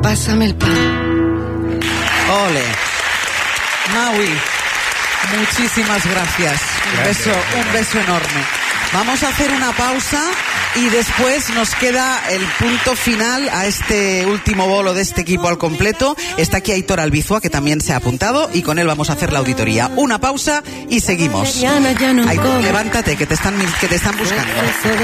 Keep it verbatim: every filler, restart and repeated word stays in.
pásame el pan. Ole. Maui, muchísimas gracias. Un beso, un beso enorme. Vamos a hacer una pausa y después nos queda el punto final a este último bolo de este equipo al completo. Está aquí Aitor Albizua, que también se ha apuntado, y con él vamos a hacer la auditoría. Una pausa y seguimos. Aitor, levántate, que te están, que te están buscando.